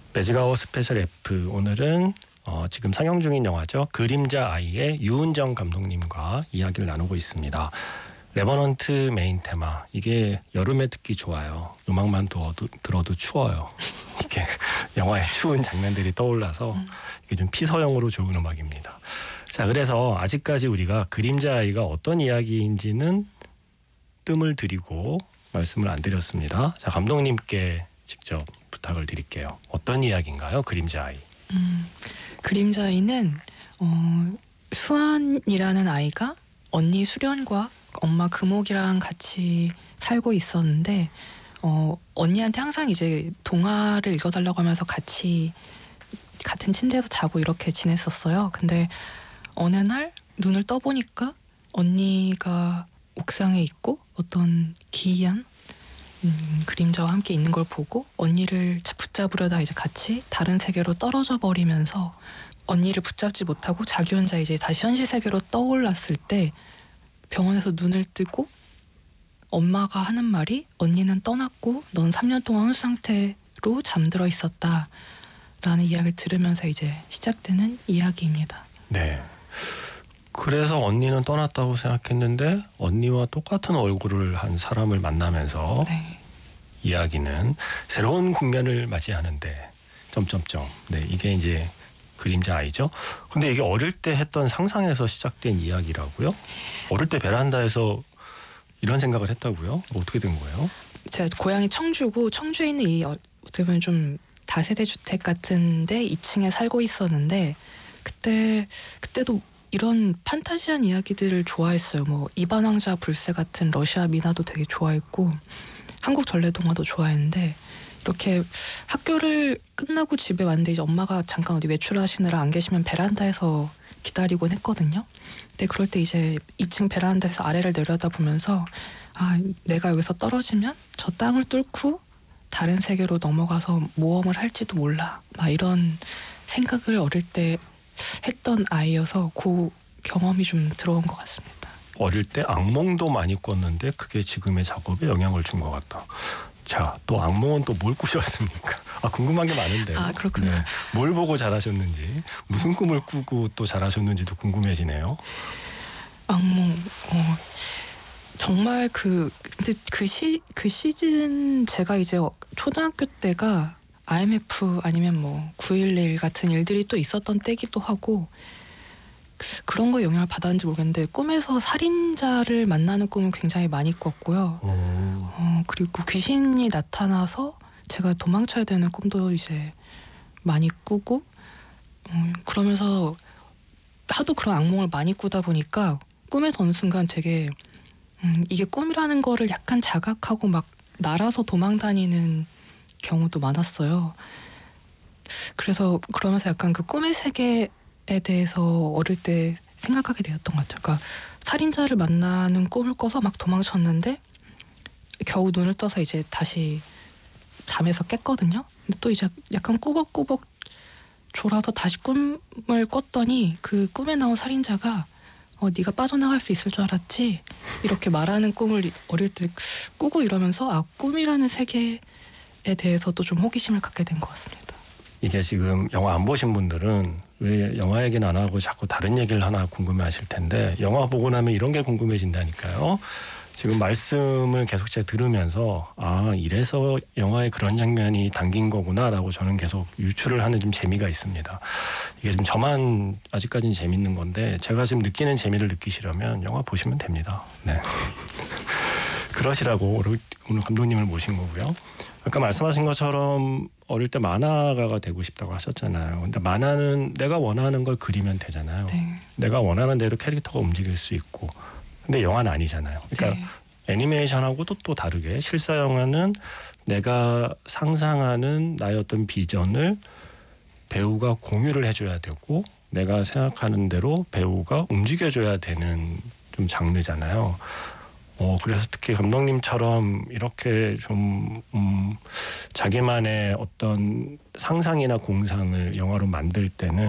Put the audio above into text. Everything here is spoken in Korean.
매직아워 스페셜 F 오늘은 지금 상영 중인 영화죠. 그림자 아이의 유은정 감독님과 이야기를 나누고 있습니다. 레버넌트 메인 테마 이게 여름에 듣기 좋아요. 음악만 들어도 추워요. 이게 영화의 추운 장면들이 떠올라서 이게 좀 피서용으로 좋은 음악입니다. 자, 그래서 아직까지 우리가 그림자 아이가 어떤 이야기인지는 뜸을 들이고 말씀을 안 드렸습니다. 자, 감독님께 직접 부탁을 드릴게요. 어떤 이야기인가요? 그림자 아이. 그림자 아이는 수환이라는 아이가 언니 수련과 엄마 금옥이랑 같이 살고 있었는데 언니한테 항상 이제 동화를 읽어달라고 하면서 같이 같은 침대에서 자고 이렇게 지냈었어요. 근데 어느 날 눈을 떠보니까 언니가 옥상에 있고 어떤 기이한 그림자와 함께 있는 걸 보고 언니를 붙잡으려다 이제 같이 다른 세계로 떨어져 버리면서 언니를 붙잡지 못하고 자기 혼자 이제 다시 현실 세계로 떠올랐을 때 병원에서 눈을 뜨고 엄마가 하는 말이 언니는 떠났고 넌 3년 동안 혼수 상태로 잠들어 있었다 라는 이야기를 들으면서 이제 시작되는 이야기입니다. 네. 그래서 언니는 떠났다고 생각했는데 언니와 똑같은 얼굴을 한 사람을 만나면서 네. 이야기는 새로운 국면을 맞이하는데 점점점. 네, 이게 이제 그림자 아이죠. 근데 이게 어릴 때 했던 상상에서 시작된 이야기라고요? 어릴 때 베란다에서 이런 생각을 했다고요? 어떻게 된 거예요? 제가 고향이 청주고 청주에 있는 이 어떻게 보면 좀 다세대 주택 같은데 2층에 살고 있었는데 그때도 이런 판타지한 이야기들을 좋아했어요. 뭐 이반왕자 불새 같은 러시아 미나도 되게 좋아했고 한국 전래동화도 좋아했는데 이렇게 학교를 끝나고 집에 왔는데 이제 엄마가 잠깐 어디 외출하시느라 안 계시면 베란다에서 기다리곤 했거든요. 근데 그럴 때 이제 2층 베란다에서 아래를 내려다보면서 내가 여기서 떨어지면 저 땅을 뚫고 다른 세계로 넘어가서 모험을 할지도 몰라. 막 이런 생각을 어릴 때 했던 아이여서 그 경험이 좀 들어온 것 같습니다. 어릴 때 악몽도 많이 꿨는데 그게 지금의 작업에 영향을 준 것 같다. 자, 또 악몽은 또 뭘 꾸셨습니까? 궁금한 게 많은데요. 그렇군요. 네, 뭘 보고 잘하셨는지, 무슨 꿈을 꾸고 또 잘하셨는지도 궁금해지네요. 악몽, 정말 근데 그 시즌 제가 이제 초등학교 때가 IMF 아니면 뭐 9.11 같은 일들이 또 있었던 때기도 하고 그런 거 영향을 받았는지 모르겠는데 꿈에서 살인자를 만나는 꿈을 굉장히 많이 꿨고요. 그리고 귀신이 나타나서 제가 도망쳐야 되는 꿈도 이제 많이 꾸고 그러면서 하도 그런 악몽을 많이 꾸다 보니까 꿈에서 어느 순간 되게 이게 꿈이라는 거를 약간 자각하고 막 날아서 도망다니는 경우도 많았어요. 그래서 그러면서 약간 그 꿈의 세계에 대해서 어릴 때 생각하게 되었던 것 같아요. 그러니까 살인자를 만나는 꿈을 꿔서 막 도망쳤는데 겨우 눈을 떠서 이제 다시 잠에서 깼거든요. 근데 또 이제 약간 꾸벅꾸벅 졸아서 다시 꿈을 꿨더니 그 꿈에 나온 살인자가 네가 빠져나갈 수 있을 줄 알았지? 이렇게 말하는 꿈을 어릴 때 꾸고 이러면서 꿈이라는 세계에 대해서도 좀 호기심을 갖게 된 것 같습니다. 이게 지금 영화 안 보신 분들은 왜 영화 얘기는 안 하고 자꾸 다른 얘기를 하나 궁금해하실 텐데 영화 보고 나면 이런 게 궁금해진다니까요. 지금 말씀을 계속 제가 들으면서 이래서 영화에 그런 장면이 담긴 거구나라고 저는 계속 유추를 하는 좀 재미가 있습니다. 이게 좀 저만 아직까지는 재밌는 건데 제가 지금 느끼는 재미를 느끼시려면 영화 보시면 됩니다. 네. 그러시라고 오늘 감독님을 모신 거고요. 아까 말씀하신 것처럼 어릴 때 만화가가 되고 싶다고 하셨잖아요. 근데 만화는 내가 원하는 걸 그리면 되잖아요. 네. 내가 원하는 대로 캐릭터가 움직일 수 있고. 근데 영화는 아니잖아요. 그러니까 애니메이션하고도 또 다르게 실사 영화는 내가 상상하는 나의 어떤 비전을 배우가 공유를 해줘야 되고 내가 생각하는 대로 배우가 움직여줘야 되는 좀 장르잖아요. 그래서 특히 감독님처럼 이렇게 좀 자기만의 어떤 상상이나 공상을 영화로 만들 때는